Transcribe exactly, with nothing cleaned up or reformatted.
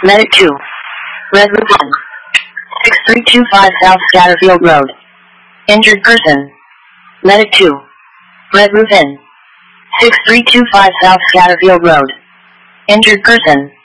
Medic two. Red Roof one. six three two five South Scatterfield Road. Injured person. Medic two. Red Roof Inn. six three two five South Scatterfield Road. Injured person.